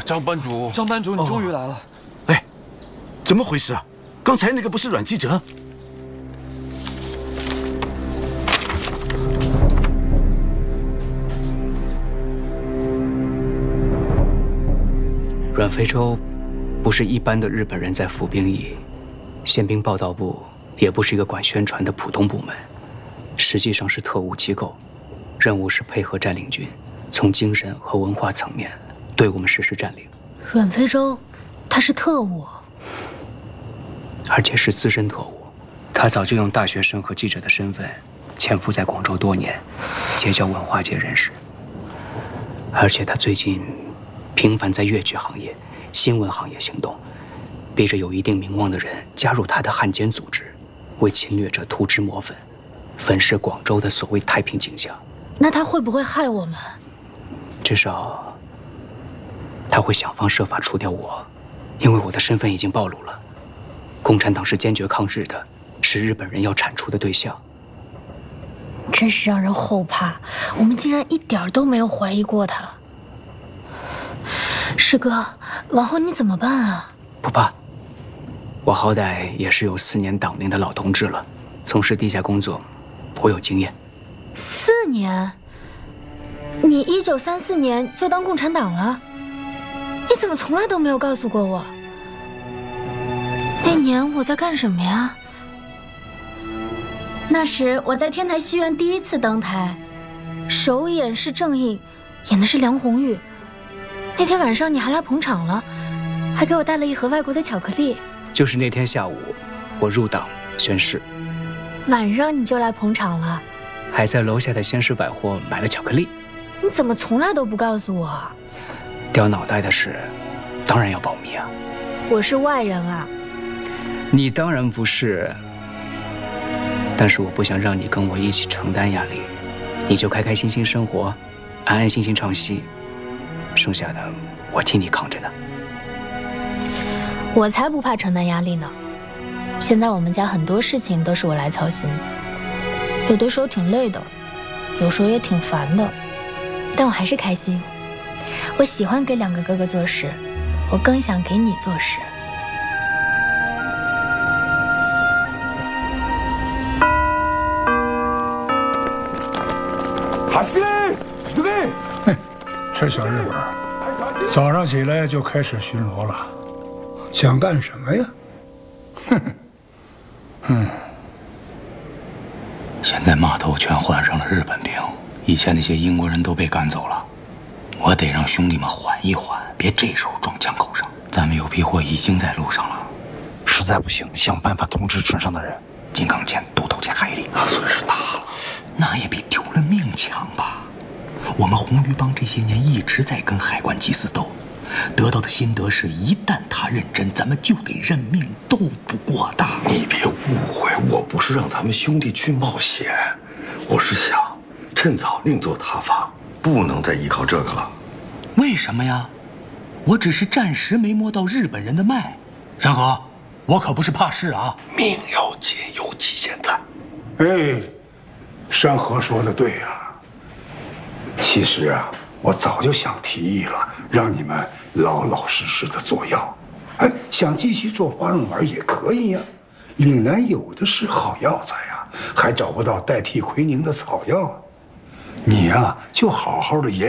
张班主， 张班主，你终于来了。 哎，怎么回事啊？刚才那个不是阮继哲？ 阮非洲不是一般的日本人在服兵役，宪兵报道部也不是一个管宣传的普通部门，实际上是特务机构，任务是配合占领军，从精神和文化层面对我们实施占领。 阮非洲，他是特务， 而且是资深特务。他早就用大学生和记者的身份潜伏在广州多年，结交文化界人士。而且他最近频繁在粤剧行业、新闻行业行动，逼着有一定名望的人加入他的汉奸组织，为侵略者涂脂抹粉，粉饰广州的所谓太平景象。 那他会不会害我们？ 至少他会想方设法除掉我，因为我的身份已经暴露了。共产党是坚决抗日的，是日本人要铲除的对象。 真是让人后怕，我们竟然一点都没有怀疑过他。师哥，往后你怎么办啊？ 不怕，我好歹也是有4年党龄的老同志了，从事地下工作，颇有经验。 4年？你1934年就当共产党了？你怎么从来都没有告诉过我？那年我在干什么呀？那时我在天台戏院第1次登台，首演是郑映，演的是梁红玉。那天晚上你还来捧场了，还给我带了一盒外国的巧克力。 就是那天下午，我入党宣誓， 晚上你就来捧场了， 还在楼下的鲜食百货买了巧克力。 你怎么从来都不告诉我？ 掉脑袋的事，当然要保密啊。 我是外人啊。 你当然不是，但是我不想让你跟我一起承担压力，你就开开心心生活，安安心心唱戏，剩下的我替你扛着呢。 我才不怕承担压力呢。现在我们家很多事情都是我来操心，有的时候挺累的，有时候也挺烦的，但我还是开心。我喜欢给2个哥哥做事，我更想给你做事。 哈西嘞，准备。 这小日本早上起来就开始巡逻了，想干什么呀？ 现在码头全换上了日本兵，以前那些英国人都被赶走了，我得让兄弟们缓一缓，别这时候撞枪口上。咱们有批货已经在路上了， 实在不行，想办法通知船上的人。 金刚舰都投进海里， 那损失大了， 那也比丢了命强吧？我们红绿帮这些年一直在跟海关祭司斗，得到的心得是，一旦他认真，咱们就得认命，斗不过的。 你别误会，我不是让咱们兄弟去冒险，我是想趁早另作他法，不能再依靠这个了。 为什么呀？我只是暂时没摸到日本人的脉。山河，我可不是怕事啊， 命要紧，尤其现在。 哎，山河说的对呀。其实啊，我早就想提议了，让你们老老实实的做药。哎，想继续做花样丸也可以呀。岭南有的是好药材呀，还找不到代替奎宁的草药。你呀，就好好的研。